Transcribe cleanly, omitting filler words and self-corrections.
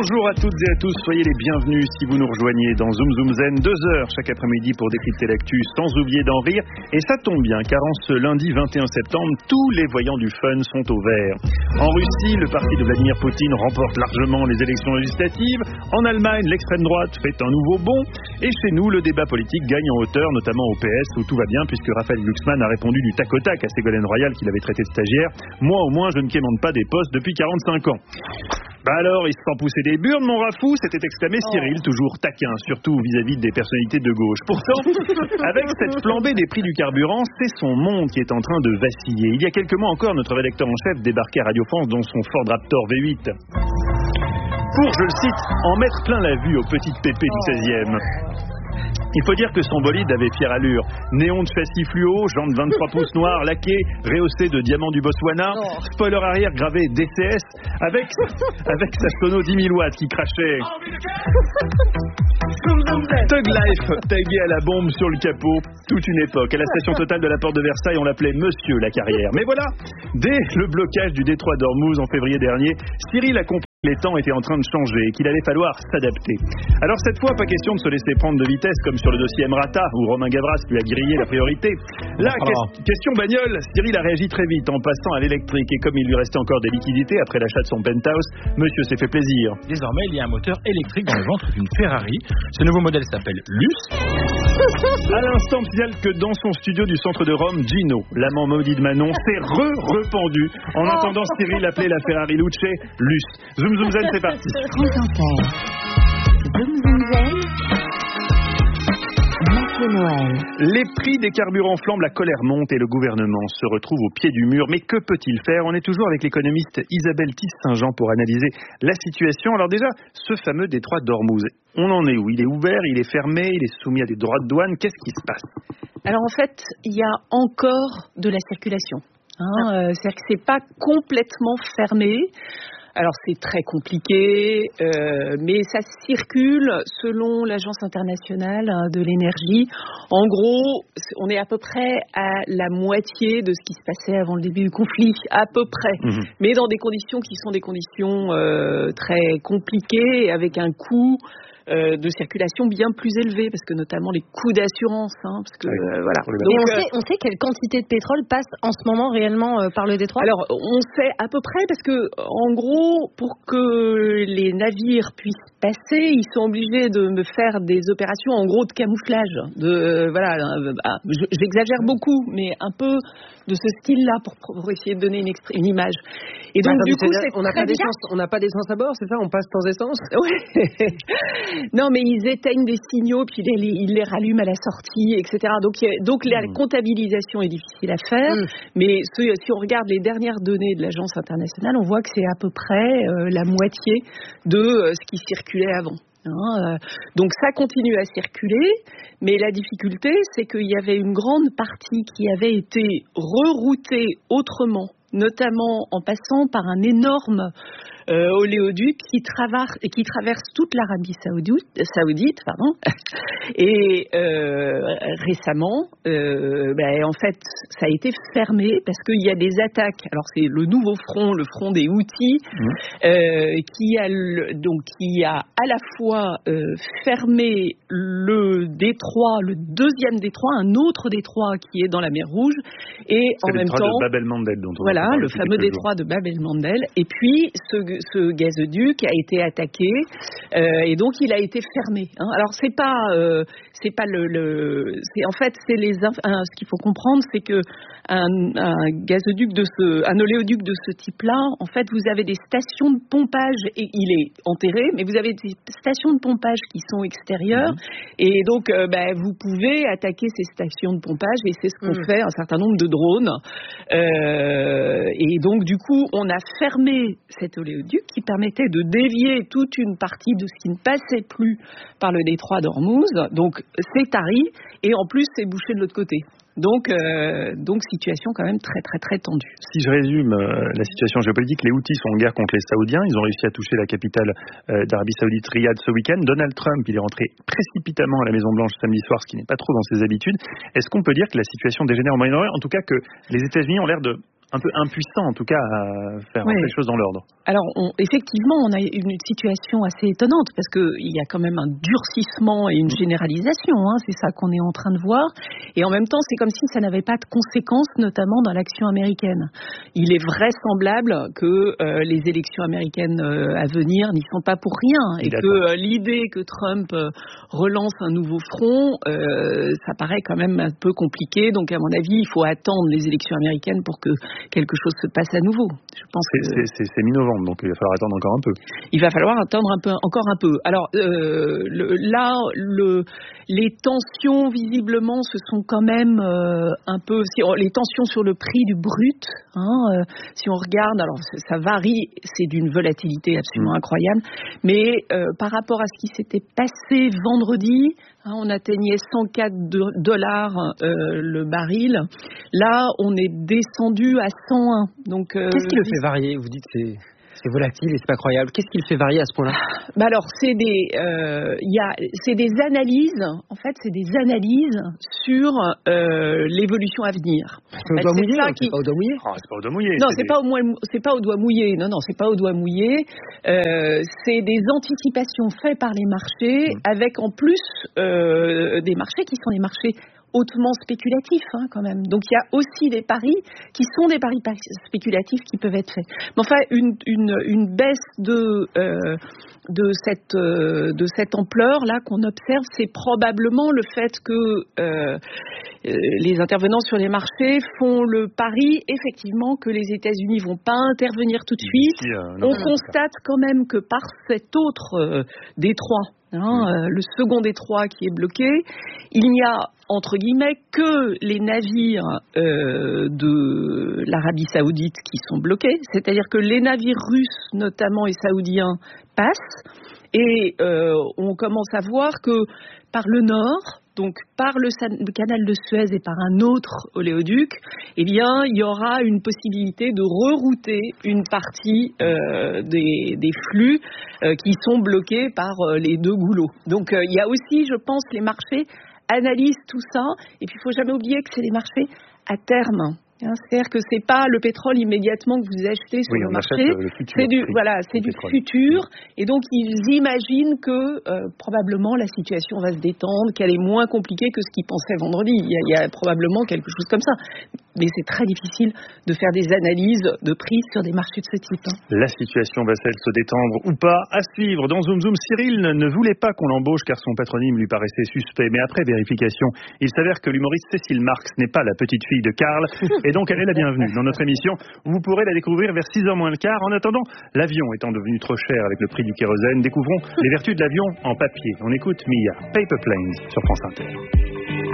Bonjour à toutes et à tous, soyez les bienvenus si vous nous rejoignez dans Zoom Zoom Zen, 2 heures chaque après-midi pour décrypter l'actu sans oublier d'en rire. Et ça tombe bien car en ce lundi 21 septembre, tous les voyants du fun sont au vert. En Russie, le parti de Vladimir Poutine remporte largement les élections législatives. En Allemagne, l'extrême droite fait un nouveau bond. Et chez nous, le débat politique gagne en hauteur, notamment au PS où tout va bien puisque Raphaël Glucksmann a répondu du tac au tac à Ségolène Royal qu'il avait traité de stagiaire. Moi au moins, je ne quémande pas des postes depuis 45 ans. Bah alors, il se sent pousser des burnes, mon Rafou, s'était exclamé Cyril, toujours taquin, surtout vis-à-vis des personnalités de gauche. Pourtant, avec cette flambée des prix du carburant, c'est son monde qui est en train de vaciller. Il y a quelques mois encore, notre rédacteur en chef débarquait à Radio France dans son Ford Raptor V8. Pour, je le cite, en mettre plein la vue aux petites pépées du 16e. Il faut dire que son bolide avait fière allure. Néon de châssis fluo, jantes 23 pouces noires laquées, rehaussées de diamants du Botswana, spoiler arrière gravé DCS, avec sa sono 10 000 watts qui crachait. Thug Life, tagué à la bombe sur le capot, toute une époque. À la station Total de la Porte de Versailles, on l'appelait Monsieur la Carrière. Mais voilà, dès le blocage du détroit d'Ormuz en février dernier, Cyril a compris que les temps étaient en train de changer et qu'il allait falloir s'adapter. Alors cette fois, pas question de se laisser prendre de vitesse comme sur le dossier Emrata où Romain Gavras lui a grillé la priorité. Là, question bagnole, Cyril a réagi très vite en passant à l'électrique et comme il lui restait encore des liquidités après l'achat de son penthouse, monsieur s'est fait plaisir. Désormais, il y a un moteur électrique dans le ventre d'une Ferrari. Ce nouveau modèle s'appelle Luce. À l'instant, signale que dans son studio du centre de Rome, Gino, l'amant maudit de Manon, s'est rependu en entendant Cyril appeler la Ferrari Luce Luce. Zoom Zoom Zen, c'est parti. Zoom Zoom Zen. Noël. Les prix des carburants flambent, la colère monte et le gouvernement se retrouve au pied du mur. Mais que peut-il faire? On est toujours avec l'économiste Isabelle Tisse-Saint-Jean pour analyser la situation. Alors déjà, ce fameux détroit d'Ormuz, on en est où? Il est ouvert, il est fermé, il est soumis à des droits de douane. Qu'est-ce qui se passe? Alors en fait, il y a encore de la circulation. C'est-à-dire que c'est pas complètement fermé. Alors c'est très compliqué, mais ça circule selon l'Agence internationale de l'énergie. En gros, on est à peu près à la moitié de ce qui se passait avant le début du conflit, à peu près. Mais dans des conditions qui sont des conditions très compliquées, avec un coût de circulation bien plus élevé, parce que notamment les coûts d'assurance. Parce que, voilà. Donc, on sait quelle quantité de pétrole passe en ce moment réellement par le détroit? Alors, on sait à peu près, parce que, en gros, pour que les navires puissent passer, ils sont obligés de faire des opérations, en gros, de camouflage. J'exagère beaucoup, mais un peu de ce style-là, pour essayer de donner une image. Et donc, du coup, on n'a pas d'essence à bord, c'est ça? On passe sans essence? Ouais. Non, mais ils éteignent des signaux, puis ils les rallument à la sortie, etc. Donc la comptabilisation est difficile à faire, mais si on regarde les dernières données de l'Agence internationale, on voit que c'est à peu près la moitié de ce qui circulait avant. Donc ça continue à circuler, mais la difficulté, c'est qu'il y avait une grande partie qui avait été reroutée autrement, notamment en passant par un énorme oléoduc qui traverse toute l'Arabie saoudite, et récemment, en fait, ça a été fermé parce qu'il y a des attaques. Alors c'est le nouveau front, le front des Houthis, qui a à la fois fermé le détroit, le deuxième détroit, un autre détroit qui est dans la mer Rouge, et en même temps, le détroit de Bab el-Mandeb, dont on voilà, le fameux détroit de Bab el-Mandeb, et puis ce gazoduc a été attaqué et donc il a été fermé. Alors c'est ce qu'il faut comprendre, c'est que un oléoduc de ce type-là, en fait, vous avez des stations de pompage et il est enterré, mais vous avez des stations de pompage qui sont extérieures et donc vous pouvez attaquer ces stations de pompage et c'est ce qu'ont fait un certain nombre de drones. Et donc du coup, on a fermé cet oléoduc qui permettait de dévier toute une partie de ce qui ne passait plus par le détroit d'Ormuz. Donc c'est tari et en plus c'est bouché de l'autre côté. Donc situation quand même très très très tendue. Si je résume la situation géopolitique, les Houthis sont en guerre contre les Saoudiens. Ils ont réussi à toucher la capitale d'Arabie Saoudite, Riyad, ce week-end. Donald Trump, il est rentré précipitamment à la Maison-Blanche samedi soir, ce qui n'est pas trop dans ses habitudes. Est-ce qu'on peut dire que la situation dégénère au Moyen-Orient? En tout cas que les États-Unis ont l'air de un peu impuissants en tout cas à faire les choses dans l'ordre. Alors effectivement, on a une situation assez étonnante parce qu'il y a quand même un durcissement et une généralisation, c'est ça qu'on est en train de voir. Et en même temps, c'est comme si ça n'avait pas de conséquences, notamment dans l'action américaine. Il est vraisemblable que les élections américaines à venir n'y sont pas pour rien et que l'idée que Trump relance un nouveau front, ça paraît quand même un peu compliqué. Donc à mon avis, il faut attendre les élections américaines pour que quelque chose se passe à nouveau. Je pense que c'est mi-novembre, donc il va falloir attendre encore un peu. Il va falloir attendre encore un peu. Alors les tensions visiblement se sont quand même un peu, les tensions sur le prix du brut. Si on regarde, alors ça varie, c'est d'une volatilité absolument incroyable. Mais par rapport à ce qui s'était passé vendredi, on atteignait $104 le baril. Là, on est descendu à 101. Donc, qu'est-ce qui le fait varier? Vous dites c'est volatile et c'est pas croyable. Qu'est-ce qui le fait varier à ce point-là? Alors, c'est des analyses. En fait, c'est des analyses sur l'évolution à venir. C'est au doigt mouillé. C'est pas au doigt mouillé. C'est pas au doigt mouillé. Non, c'est pas au doigt mouillé. Non, c'est pas au doigt mouillé. C'est des anticipations faites par les marchés, avec en plus des marchés qui sont des marchés hautement spéculatifs quand même. Donc il y a aussi des paris qui sont des paris spéculatifs qui peuvent être faits. Mais enfin, une baisse de cette ampleur là qu'on observe, c'est probablement le fait que les intervenants sur les marchés font le pari effectivement que les États-Unis vont pas intervenir tout de suite. On constate quand même que par cet autre détroit, le second détroit qui est bloqué, il n'y a entre guillemets que les navires de l'Arabie Saoudite qui sont bloqués, c'est-à-dire que les navires russes notamment et saoudiens passent et on commence à voir que par le nord, donc par le canal de Suez et par un autre oléoduc, eh bien, il y aura une possibilité de rerouter une partie des flux qui sont bloqués par les deux goulots. Donc, il y a aussi, je pense, les marchés analysent tout ça. Et puis, il ne faut jamais oublier que c'est des marchés à terme. C'est-à-dire que c'est pas le pétrole immédiatement que vous achetez sur le marché, c'est du futur, et donc ils imaginent que probablement la situation va se détendre, qu'elle est moins compliquée que ce qu'ils pensaient vendredi. Il y a probablement quelque chose comme ça, mais c'est très difficile de faire des analyses de prix sur des marchés de ce type. La situation va-t-elle se détendre ou pas? À suivre dans Zoom Zoom. Cyril ne voulait pas qu'on l'embauche car son patronyme lui paraissait suspect, mais après vérification, il s'avère que l'humoriste Cécile Marx n'est pas la petite fille de Karl. Et donc, elle est la bienvenue dans notre émission. Vous pourrez la découvrir vers 6h moins le quart. En attendant, l'avion étant devenu trop cher avec le prix du kérosène, découvrons les vertus de l'avion en papier. On écoute Mia, Paper Planes sur France Inter.